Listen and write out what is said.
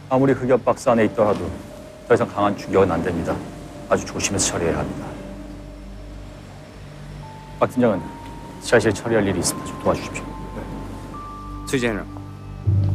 아무리 흑연 박스 안에 있더라도 더 이상 강한 충격은 안 됩니다. 아주 조심해서 처리해야 합니다. 박 팀장은 사실 처리할 일이 있습니다. 좀 도와주십시오. 崔先生，